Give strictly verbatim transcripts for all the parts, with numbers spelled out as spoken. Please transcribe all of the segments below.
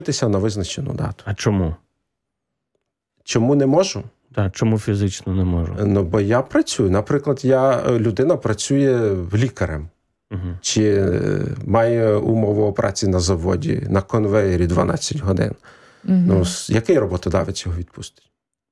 на визначену дату. А чому? Чому не можу? Так, чому фізично не можу? Ну, бо я працюю. Наприклад, я, людина працює лікарем. Угу. Чи має умову праці на заводі, на конвеєрі дванадцять годин. Угу. Ну, який роботодавець його відпустить?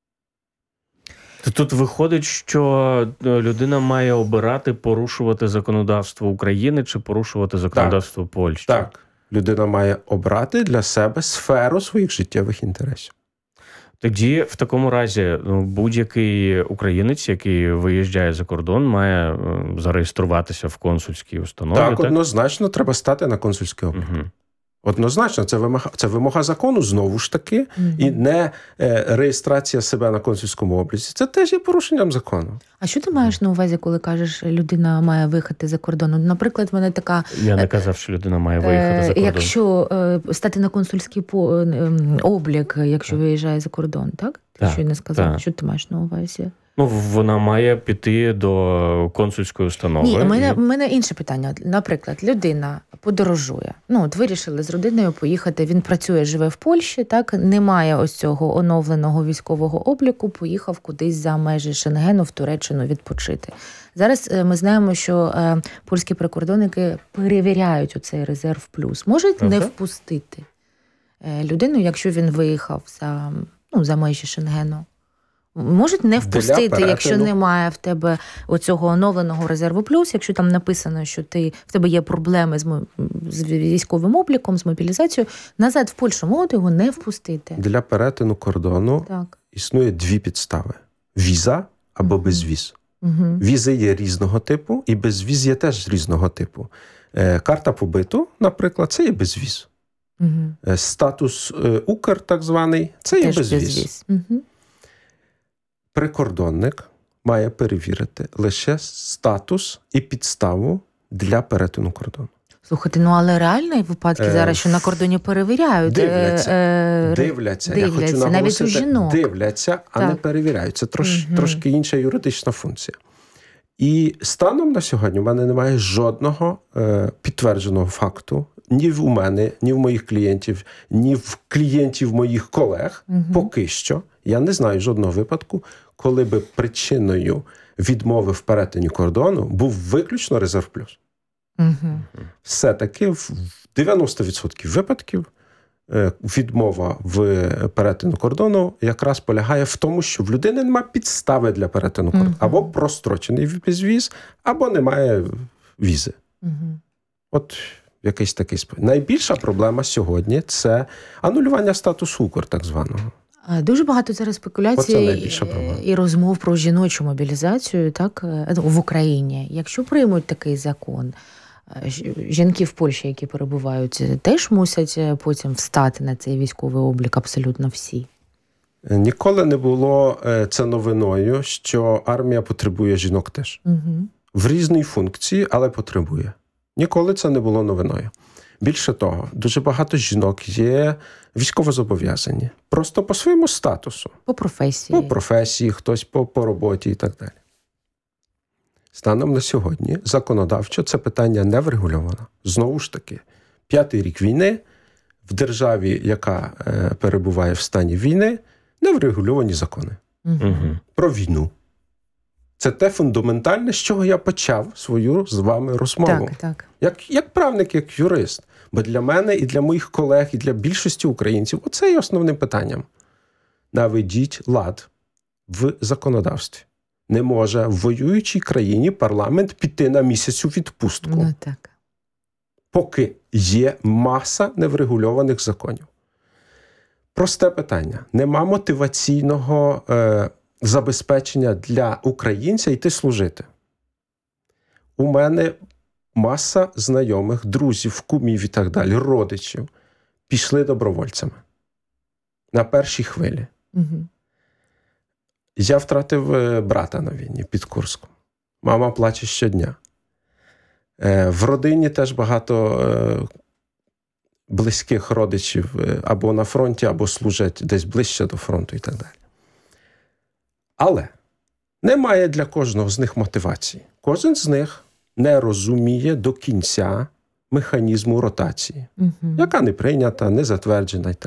Тут виходить, що людина має обирати порушувати законодавство України чи порушувати законодавство так. Польщі. Так. Людина має обрати для себе сферу своїх життєвих інтересів. Тоді, в такому разі, ну, будь-який українець, який виїжджає за кордон, має зареєструватися в консульській установі. Так, так? однозначно треба стати на консульський облік. Угу. Однозначно, це вимога, це вимога закону, знову ж таки, mm-hmm. і не е, реєстрація себе на консульському обліці. Це теж є порушенням закону. А що ти маєш на увазі, коли кажеш, людина має виїхати за кордон? Наприклад, в мене така... Я не казав, що людина має виїхати за кордон. Якщо е, стати на консульський по, е, облік, якщо так. виїжджає за кордон, так? Ти так, що не сказав? Так. Що ти маєш на увазі? Ну, вона має піти до консульської установи. Ні, у мене, і... у мене інше питання. Наприклад, людина подорожує. Ну, от вирішили з родиною поїхати. Він працює, живе в Польщі, так? Немає ось цього оновленого військового обліку, поїхав кудись за межі Шенгену, в Туреччину відпочити. Зараз ми знаємо, що е, польські прикордонники перевіряють оцей резерв плюс. Можуть ага. не впустити е, людину, якщо він виїхав за, ну, за межі Шенгену? Можуть не впустити, якщо немає в тебе оцього оновленого резерву плюс, якщо там написано, що ти, в тебе є проблеми з, з військовим обліком, з мобілізацією, назад в Польщу можуть його не впустити. Для перетину кордону так. існує дві підстави. Віза або угу. безвіз. Угу. Візи є різного типу, і безвіз є теж різного типу. Е, карта побиту, наприклад, це є безвіз. Угу. Е, статус е, Укр, так званий, це теж є безвіз. безвіз. Угу. Прикордонник має перевірити лише статус і підставу для перетину кордону. Слухайте, ну але реальні випадки е, зараз, що на кордоні перевіряють. Дивляться, е, дивляться. дивляться. Я хочу наголосити, навіть у жінок. Дивляться, а так. не перевіряють. Це трош, угу. трошки інша юридична функція. І станом на сьогодні в мене немає жодного е, підтвердженого факту ні в у мене, ні в моїх клієнтів, ні в клієнтів моїх колег. Угу. Поки що я не знаю жодного випадку, коли би причиною відмови в перетині кордону був виключно резерв плюс. Угу. Все-таки в дев'яносто відсотків випадків відмова в перетину кордону якраз полягає в тому, що в людини немає підстави для перетину кордону. Угу. Або прострочений безвіз, або немає візи. Угу. От якийсь такий спосіб. Найбільша проблема сьогодні – це анулювання статусу Укр, так званого. Дуже багато зараз спекуляцій і розмов про жіночу мобілізацію, так, в Україні. Якщо приймуть такий закон, жінки в Польщі, які перебувають, теж мусять потім встати на цей військовий облік абсолютно всі? Ніколи не було це новиною, що армія потребує жінок теж. Угу. В різній функції, але потребує. Ніколи це не було новиною. Більше того, дуже багато жінок є військовозобов'язані. Просто по своєму статусу. По професії. По професії, хтось по, по роботі і так далі. Станом на сьогодні законодавчо це питання не врегульовано. Знову ж таки, п'ятий рік війни в державі, яка е, перебуває в стані війни, не врегульовані закони. Угу. Про війну. Це те фундаментальне, з чого я почав свою з вами розмову. Так, так. Як, як правник, як юрист. Бо для мене і для моїх колег, і для більшості українців оце є основним питанням. Наведіть лад в законодавстві. Не може в воюючій країні парламент піти на місяць у відпустку. Ну, так. Поки є маса неврегульованих законів. Просте питання. Нема мотиваційного е, забезпечення для українця йти служити. У мене маса знайомих, друзів, кумів і так далі, родичів пішли добровольцями на першій хвилі. Угу. Я втратив брата на війні під Курском. Мама плаче щодня. В родині теж багато близьких родичів або на фронті, або служать десь ближче до фронту і так далі. Але немає для кожного з них мотивації. Кожен з них не розуміє до кінця механізму ротації, угу. яка не прийнята, не затверджена і так